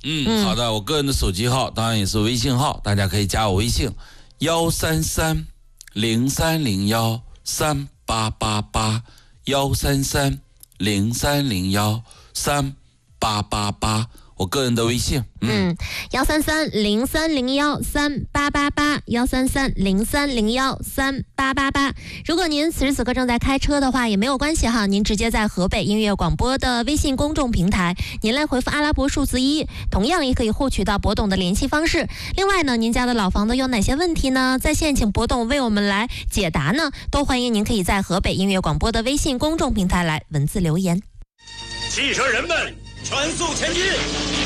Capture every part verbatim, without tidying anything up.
嗯，嗯好的，我个人的手机号当然也是微信号，大家可以加我微信幺三三零三零幺三八八八幺三三零三零幺三八八八。我个人的微信， 嗯，幺三三零三零幺三八八八，幺三三零三零幺三八八八。如果您此时此刻正在开车的话，也没有关系哈，您直接在河北音乐广播的微信公众平台，您来回复阿拉伯数字一，同样也可以获取到博董的联系方式。另外呢，您家的老房子有哪些问题呢？在线请博董为我们来解答呢，都欢迎您可以在河北音乐广播的微信公众平台来文字留言。 汽车人们，全速前进！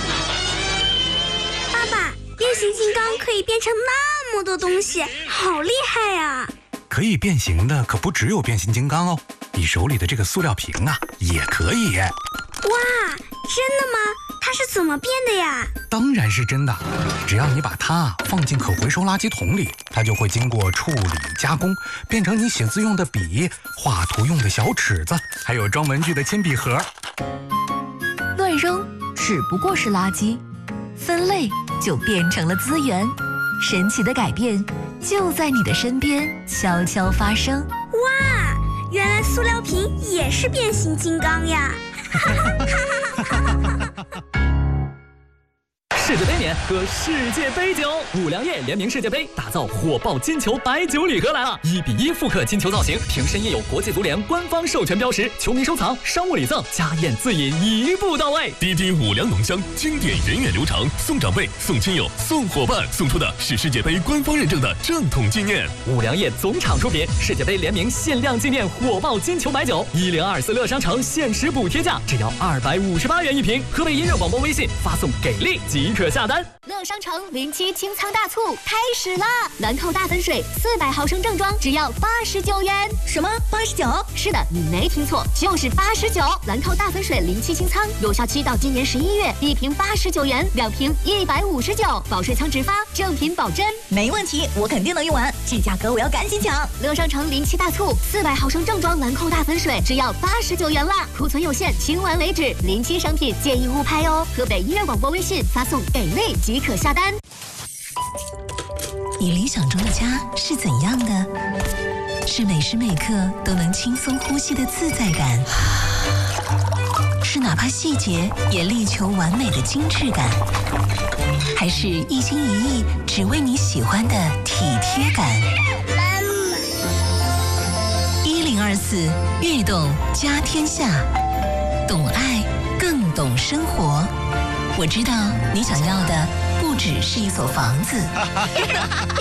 爸爸，变形金刚可以变成那么多东西，好厉害呀！ 可以变形的可不只有变形金刚哦，你手里的这个塑料瓶啊，也可以。 哇，真的吗？它是怎么变的呀？ 当然是真的，只要你把它放进可回收垃圾桶里，它就会经过处理加工，变成你写字用的笔、画图用的小尺子，还有装文具的铅笔盒。 乱扔只不过是垃圾，分类就变成了资源。神奇的改变就在你的身边悄悄发生。 哇，原来塑料瓶也是变形金刚呀！ 世界杯年喝世界杯酒，五粮液联名世界杯，打造火爆金球白酒礼盒来了！一比一复刻金球造型，瓶身印有国际足联官方授权标识，球迷收藏、商务礼赠、家宴自饮一步到位。 滴滴五粮浓香，经典源远流长，送长辈、送亲友、送伙伴，送出的是世界杯官方认证的正统纪念。 五粮液总厂出品，世界杯联名限量纪念火爆金球白酒，一零二四乐商城限时补贴价，只要二百五十八元一瓶。河北音乐广播微信发送给力即可下单。 乐商城零七清仓大促开始啦！兰蔻大粉水四百毫升正装只要八十九元。 什么？八十九？ 是的，你没听错，就是八十九。兰蔻大粉水零七清仓有效期到今年十一月，一瓶八十九元，两瓶一百五十九，保税仓直发，正品保真。 没问题，我肯定能用完，这价格我要赶紧抢。 乐商城零七大促，四百毫升正装兰蔻大粉水只要八十九元啦，库存有限，清完为止。零七商品建议勿拍哦。河北音乐广播微信发送给力即可下单。 你理想中的家是怎样的？是每时每刻都能轻松呼吸的自在感，是哪怕细节也力求完美的精致感，还是一心一意只为你喜欢的体贴感？一零二四悦动家天下，懂爱更懂生活。我知道你想要的不只是一所房子。